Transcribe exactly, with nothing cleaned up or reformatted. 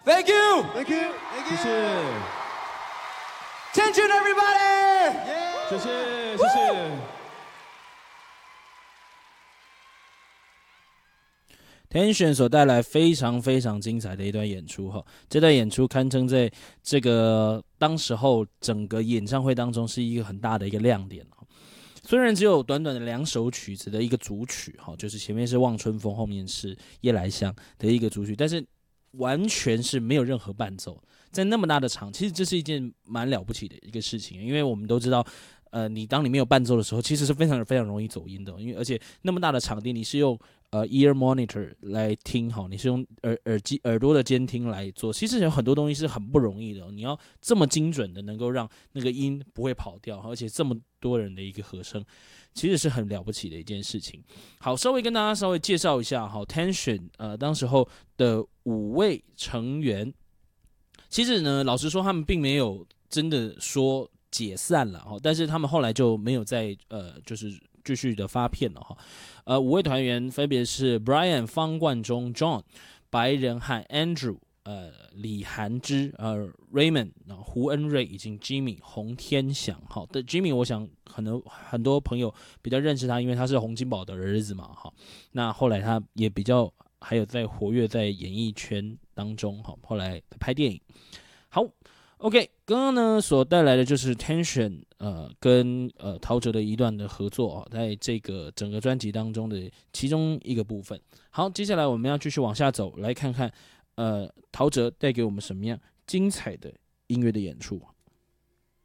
Thank you. Thank you. 谢谢， Attention, everybody. 谢谢，谢谢。Tension 所带来非常非常精彩的一段演出哈，这段演出堪称在这个当时候整个演唱会当中是一个很大的一个亮点。虽然只有短短的两首曲子的一个主曲哈，就是前面是《望春风》，后面是《夜来香》的一个主曲，但是完全是没有任何伴奏，在那么大的场，其实这是一件蛮了不起的一个事情，因为我们都知道。呃，你当你没有伴奏的时候，其实是非常非常容易走音的，因为而且那么大的场地，你是用呃 ear monitor 来听哈，你是用耳耳机耳朵的监听来做，其实有很多东西是很不容易的，你要这么精准的能够让那个音不会跑掉，而且这么多人的一个和声，其实是很了不起的一件事情。好，稍微跟大家稍微介绍一下哈 ，Tension 呃，当时候的五位成员，其实呢，老实说，他们并没有真的说。解散了哈，但是他们后来就没有再呃，就是继续的发片了哈。呃，五位团员分别是 Brian 方冠中 John 白人和 Andrew 呃李涵之呃 Raymond 胡恩瑞以及 Jimmy 洪天祥。好的 Jimmy 我想可能很多朋友比较认识他，因为他是洪金宝的儿子嘛哈。那后来他也比较还有在活跃在演艺圈当中哈，后来拍电影。好。OK， 刚刚呢所带来的就是 Tension 呃跟呃陶喆的一段的合作啊，在这个整个专辑当中的其中一个部分。好，接下来我们要继续往下走，来看看呃陶喆带给我们什么样精彩的音乐的演出。